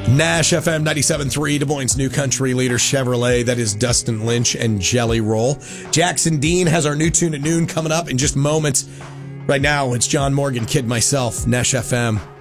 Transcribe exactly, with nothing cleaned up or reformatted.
Nash F M ninety-seven point three, Des Moines' new country leader Chevrolet. That is Dustin Lynch and Jelly Roll. Jackson Dean has our new tune at noon coming up in just moments. Right now, it's John Morgan, Kid Myself, Nash F M.